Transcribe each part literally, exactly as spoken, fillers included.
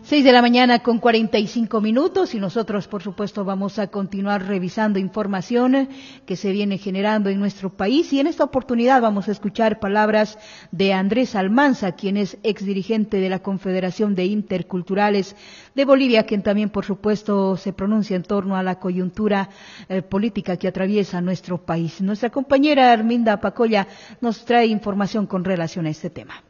Seis de la mañana con cuarenta y cinco minutos y nosotros, por supuesto, vamos a continuar revisando información que se viene generando en nuestro país y en esta oportunidad vamos a escuchar palabras de Andrés Almanza, quien es exdirigente de la Confederación de Interculturales de Bolivia, quien también, por supuesto, se pronuncia en torno a la coyuntura eh, política que atraviesa nuestro país. Nuestra compañera Arminda Pacolla nos trae información con relación a este tema.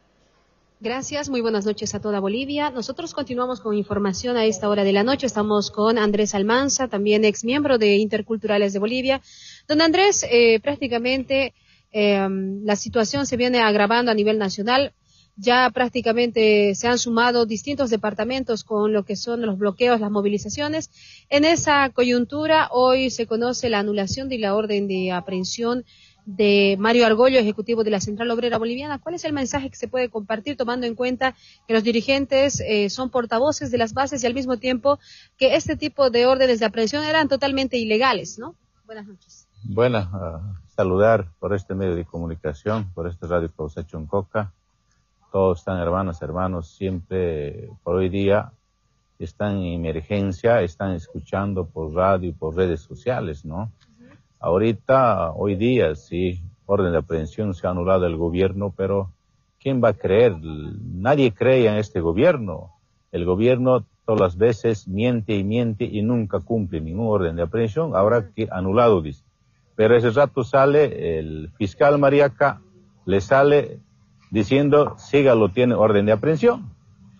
Gracias, muy buenas noches a toda Bolivia. Nosotros continuamos con información a esta hora de la noche. Estamos con Andrés Almanza, también ex miembro de Interculturales de Bolivia. Don Andrés, eh, prácticamente eh, la situación se viene agravando a nivel nacional. Ya prácticamente se han sumado distintos departamentos con lo que son los bloqueos, las movilizaciones. En esa coyuntura, hoy se conoce la anulación de la orden de aprehensión de Mario Argollo, ejecutivo de la Central Obrera Boliviana. ¿Cuál es el mensaje que se puede compartir tomando en cuenta que los dirigentes eh, son portavoces de las bases y al mismo tiempo que este tipo de órdenes de aprehensión eran totalmente ilegales, ¿no? Buenas noches. Buenas, uh, saludar por este medio de comunicación, por este radio Pausacho en Coca. Todos están hermanas, hermanos, siempre por hoy día están en emergencia, están escuchando por radio y por redes sociales, ¿no? Ahorita, hoy día, sí, orden de aprehensión se ha anulado el gobierno, pero ¿quién va a creer? Nadie cree en este gobierno. El gobierno todas las veces miente y miente y nunca cumple ningún orden de aprehensión, ahora que anulado dice. Pero ese rato sale el fiscal Mariaca, le sale diciendo, sígalo, tiene orden de aprehensión.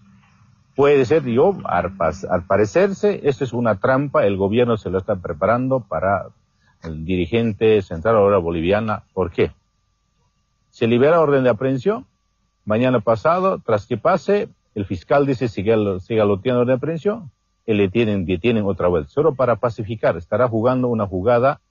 Puede ser, yo, al, al parecerse, esto es una trampa, el gobierno se lo está preparando para el dirigente Central Obrera Boliviana. ¿Por qué? Se libera orden de aprehensión, mañana pasado, tras que pase, el fiscal dice, sígalo, sígalo, tiene orden de aprehensión, y le tienen, detienen otra vez, solo para pacificar, estará jugando una jugada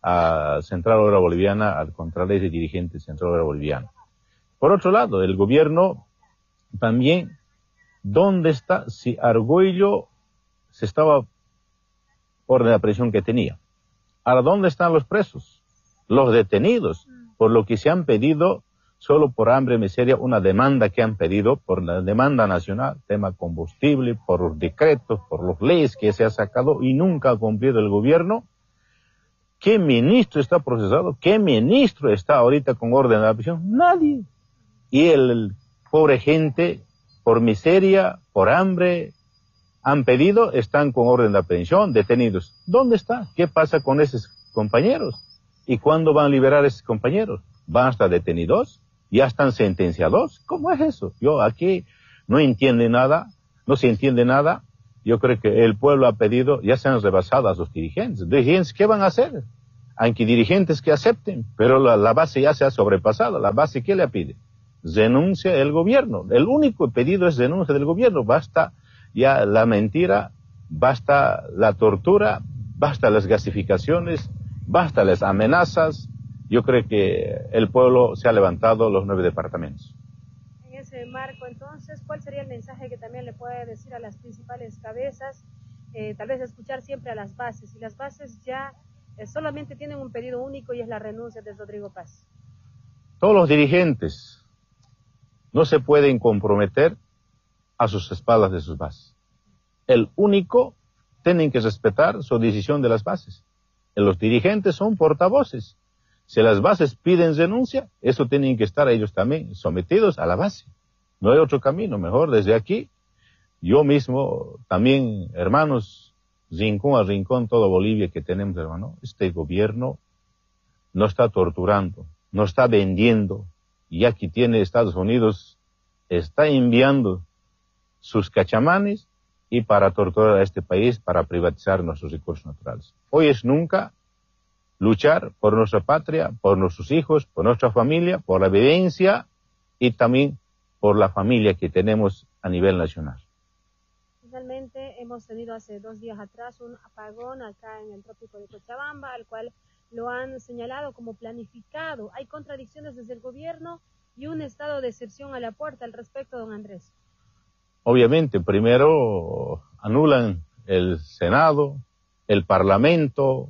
a Central Obrera Boliviana, al contrario de dirigente Central Obrera Boliviana. Por otro lado, el gobierno también, ¿dónde está? Si Argollo se estaba orden de aprehensión que tenía. ¿Ahora dónde están los presos? Los detenidos, por lo que se han pedido, solo por hambre y miseria, una demanda que han pedido por la demanda nacional, tema combustible, por los decretos, por las leyes que se ha sacado y nunca ha cumplido el gobierno. ¿Qué ministro está procesado? ¿Qué ministro está ahorita con orden de aprehensión? Nadie. Y el, el pobre gente, por miseria, por hambre, han pedido, están con orden de aprehensión, detenidos. ¿Dónde está? ¿Qué pasa con esos compañeros? ¿Y cuándo van a liberar a esos compañeros? ¿Van a estar detenidos? ¿Ya están sentenciados? ¿Cómo es eso? Yo aquí no entiendo nada, no se entiende nada. Yo creo que el pueblo ha pedido, ya se han rebasado a sus dirigentes. ¿Dirigentes qué van a hacer? Aunque dirigentes que acepten, pero la, la base ya se ha sobrepasado. ¿La base qué le pide? Denuncia el gobierno. El único pedido es denuncia del gobierno. Basta ya la mentira, basta la tortura, basta las gasificaciones, basta las amenazas. Yo creo que el pueblo se ha levantado los nueve departamentos. En ese marco, entonces, ¿cuál sería el mensaje que también le puede decir a las principales cabezas? Eh, tal vez escuchar siempre a las bases. Y las bases ya eh, solamente tienen un pedido único y es la renuncia de Rodrigo Paz. Todos los dirigentes no se pueden comprometer a sus espaldas de sus bases. El único, tienen que respetar su decisión de las bases. Los dirigentes son portavoces. Si las bases piden renuncia, eso tienen que estar ellos también sometidos a la base. No hay otro camino. Mejor desde aquí, yo mismo, también, hermanos, rincón a rincón, toda Bolivia que tenemos, hermano, este gobierno no está torturando, no está vendiendo, y aquí tiene Estados Unidos, está enviando sus cachamanes y para torturar a este país, para privatizar nuestros recursos naturales. Hoy es nunca luchar por nuestra patria, por nuestros hijos, por nuestra familia, por la vivencia y también por la familia que tenemos a nivel nacional. Finalmente, hemos tenido hace dos días atrás un apagón acá en el trópico de Cochabamba, al cual lo han señalado como planificado. Hay contradicciones desde el gobierno y un estado de excepción a la puerta al respecto, don Andrés. Obviamente, primero anulan el Senado, el Parlamento.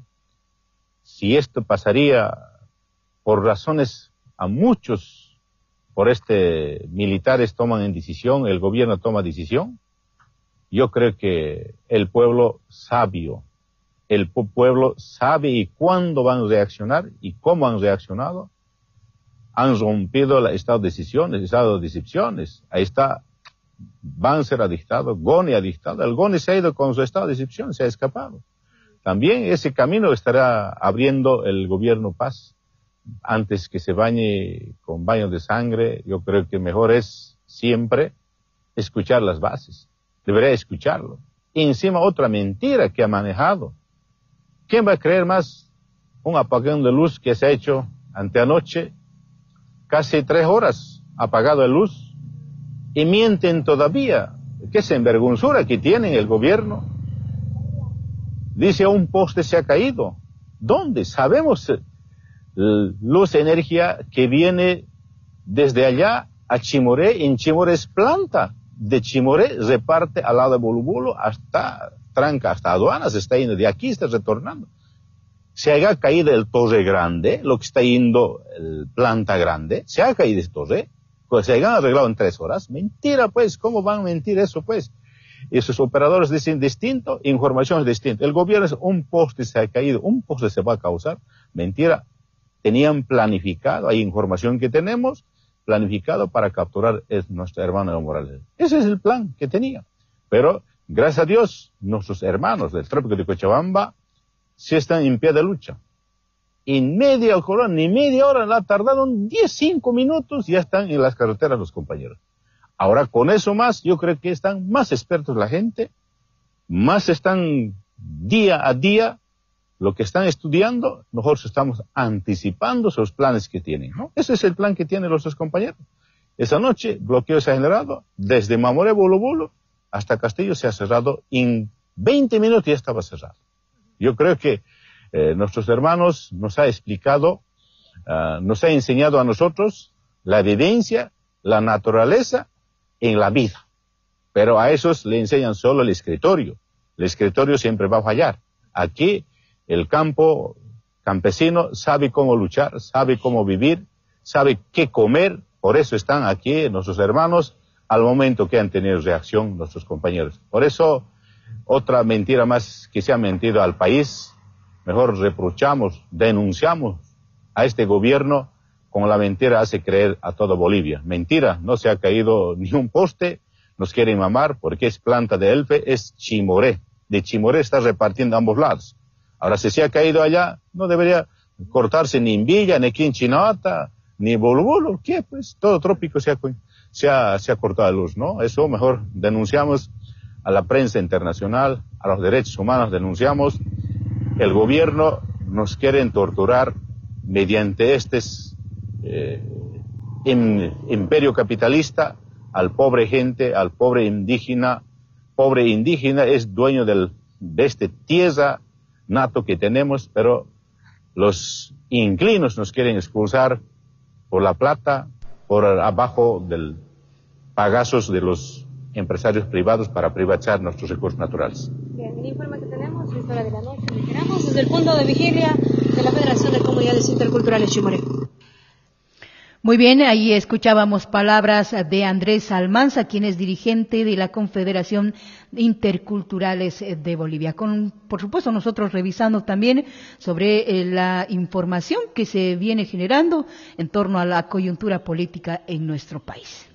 Si esto pasaría por razones a muchos, por este militares toman en decisión, el gobierno toma decisión, yo creo que el pueblo sabio, el pueblo sabe y cuándo van a reaccionar y cómo han reaccionado. Han rompido el estado de decisiones, el estado de decepciones. Ahí está Banzer ha dictado, Goni ha dictado. El Goni se ha ido con su estado de decepción, se ha escapado. También ese camino estará abriendo el gobierno Paz. Antes que se bañe con baños de sangre, yo creo que mejor es siempre escuchar las bases. Debería escucharlo. Y encima otra mentira que ha manejado. ¿Quién va a creer más un apagón de luz que se ha hecho anteanoche? Casi tres horas apagado de luz. Y mienten todavía. ¿Qué sinvergonzura que tienen el gobierno? Dice un poste se ha caído. ¿Dónde? Sabemos luz, energía que viene desde allá a Chimoré. En Chimoré es planta. De Chimoré reparte al lado de Bolubulo hasta Tranca, hasta Aduanas, está yendo. De aquí está retornando. Se ha caído el Torre Grande, lo que está yendo el planta grande. Se ha caído el Torre. Pues se han arreglado en tres horas. Mentira, pues. ¿Cómo van a mentir eso, pues? Y sus operadores dicen distinto, información es distinta. El gobierno es un poste se ha caído, un poste se va a causar. Mentira. Tenían planificado, hay información que tenemos, planificado para capturar a nuestro hermano Evo Morales. Ese es el plan que tenía. Pero, gracias a Dios, nuestros hermanos del trópico de Cochabamba sí están en pie de lucha. En media hora, ni media hora, la tardaron diez, cinco minutos, ya están en las carreteras los compañeros. Ahora, con eso más, yo creo que están más expertos la gente, más están día a día, lo que están estudiando, nosotros estamos anticipando sus planes que tienen, ¿no? Ese es el plan que tienen los dos compañeros. Esa noche, bloqueo se ha generado, desde Mamoré, Bolubulo, hasta Castillo se ha cerrado, en veinte minutos ya estaba cerrado. Yo creo que eh, nuestros hermanos nos ha explicado, uh, nos ha enseñado a nosotros la evidencia, la naturaleza en la vida. Pero a esos le enseñan solo el escritorio. El escritorio siempre va a fallar. Aquí el campo campesino sabe cómo luchar, sabe cómo vivir, sabe qué comer. Por eso están aquí nuestros hermanos al momento que han tenido reacción nuestros compañeros. Por eso, otra mentira más que se ha mentido al país, mejor reprochamos, denunciamos a este gobierno, con la mentira hace creer a toda Bolivia. Mentira, no se ha caído ni un poste, nos quieren mamar porque es planta de Elfe, es Chimoré. De Chimoré está repartiendo a ambos lados. Ahora, si se ha caído allá, no debería cortarse ni en Villa, ni aquí en Chinota, ni Bolubulo. ¿Qué? Pues todo trópico se ha, se ha, se ha cortado la luz, ¿no? Eso mejor denunciamos a la prensa internacional, a los derechos humanos, denunciamos. El gobierno nos quieren torturar mediante este eh, imperio capitalista al pobre gente, al pobre indígena. Pobre indígena es dueño del, de esta tierra nato que tenemos, pero los inclinos nos quieren expulsar por la plata, por abajo del pagazos de los empresarios privados para privatizar nuestros recursos naturales. Bien, el informe que tenemos, esta hora de la noche, lo esperamos desde el punto de vigilia de la Federación de Comunidades Interculturales Chimoré. Muy bien, ahí escuchábamos palabras de Andrés Almanza, quien es dirigente de la Confederación Interculturales de Bolivia. Con, por supuesto, nosotros revisando también sobre eh, la información que se viene generando en torno a la coyuntura política en nuestro país.